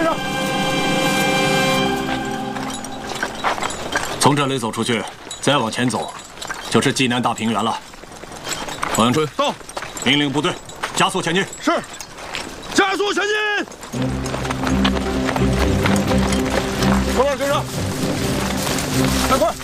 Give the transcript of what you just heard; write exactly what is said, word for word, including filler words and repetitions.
跟上。从这里走出去，再往前走，就是济南大平原了。王阳春到，命令部队加速前进。是，加速前进。快点跟上，快快！